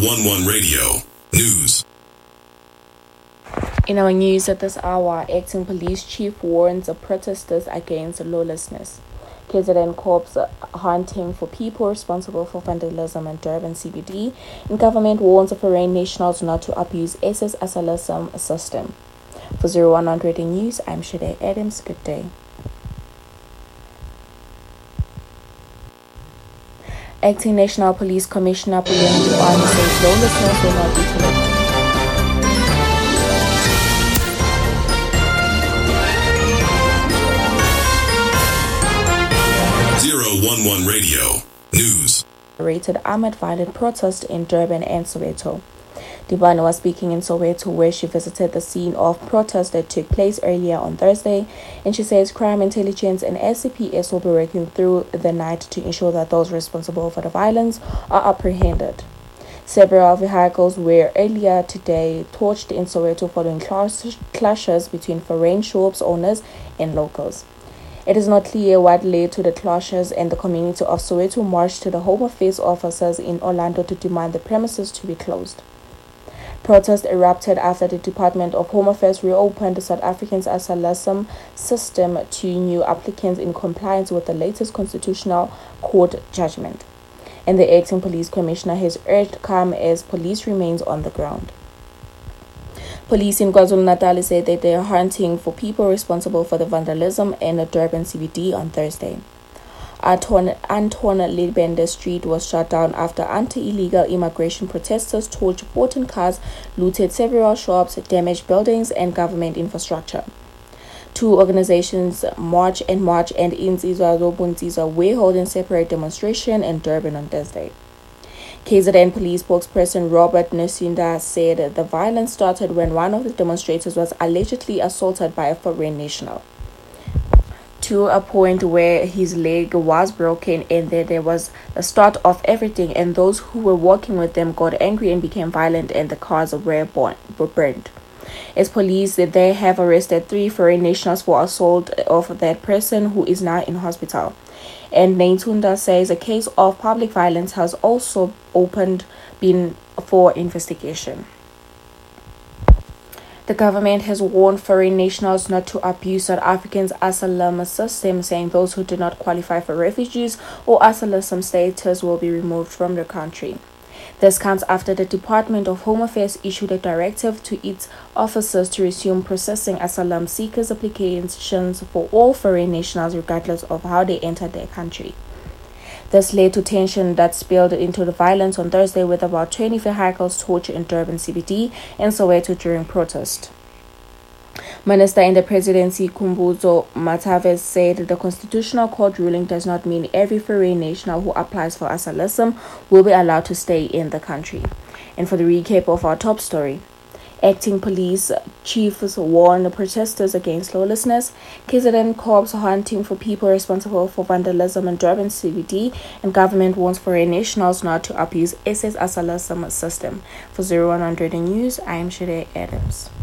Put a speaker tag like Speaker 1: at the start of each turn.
Speaker 1: 011 Radio News.
Speaker 2: In our news at this hour, acting police chief warns protesters against lawlessness. KZN Corps hunting for people responsible for vandalism in Durban CBD, and government warns foreign nationals not to abuse SS asylum system. For 0100 News, I'm Shade Adams. Good day. Acting National Police Commissioner Puleng Tuani says lawlessness will not be tolerated.
Speaker 1: 011 Radio News.
Speaker 2: Rated armed violent protest in Durban and Soweto. Dibane was speaking in Soweto, where she visited the scene of protest that took place earlier on Thursday, and she says crime intelligence and SCPS will be working through the night to ensure that those responsible for the violence are apprehended. Several vehicles were earlier today torched in Soweto following clashes between foreign shops owners and locals. It is not clear what led to the clashes, and the community of Soweto marched to the Home Affairs officers in Orlando to demand the premises to be closed. Protests erupted after the Department of Home Affairs reopened the South African asylum system to new applicants in compliance with the latest Constitutional Court judgment. And the acting police commissioner has urged calm as police remains on the ground. Police in KwaZulu-Natal said that they are hunting for people responsible for the vandalism in the Durban CBD on Thursday. Anton Lidbender Street was shut down after anti-illegal immigration protesters torched 14 cars, looted several shops, damaged buildings and government infrastructure. Two organizations, March and Insizwa Zobunzizwa, were holding separate demonstration in Durban on Thursday. KZN police spokesperson Robert Nsinda said the violence started when one of the demonstrators was allegedly assaulted by a foreign national, to a point where his leg was broken, and there was the start of everything, and those who were walking with them got angry and became violent, and the cars were burned. As police said, they have arrested 3 foreign nationals for assault of that person, who is now in hospital. And Naitunda says a case of public violence has also been for investigation. The government has warned foreign nationals not to abuse South Africa's asylum system, saying those who do not qualify for refugees or asylum status will be removed from the country. This comes after the Department of Home Affairs issued a directive to its officers to resume processing asylum seekers' applications for all foreign nationals regardless of how they entered their country. This led to tension that spilled into the violence on Thursday, with about 20 vehicles torched in Durban CBD and Soweto during protest. Minister in the Presidency Khumbudzo Matavez said the Constitutional Court ruling does not mean every foreign national who applies for asylum will be allowed to stay in the country. And for the recap of our top story, acting police chiefs warn protesters against lawlessness. KZN Corps hunting for people responsible for vandalism in Durban CBD, and government warns foreign nationals not to abuse SS asylum system. For 0100 News, I am Shade Adams.